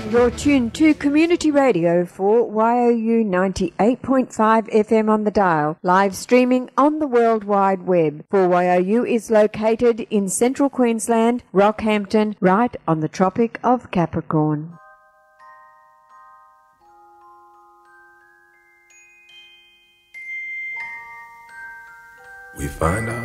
You're tuned to Community Radio for YOU 98.5 FM on the dial, live streaming on the World Wide Web. 4YOU is located in central Queensland, Rockhampton, right on the Tropic of Capricorn. We find our